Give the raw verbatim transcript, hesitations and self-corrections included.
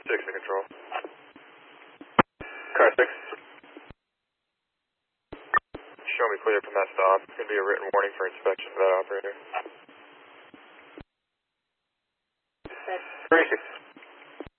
six in control. Car six. Show me clear from that stop. It's going to be a written warning for inspection for that operator.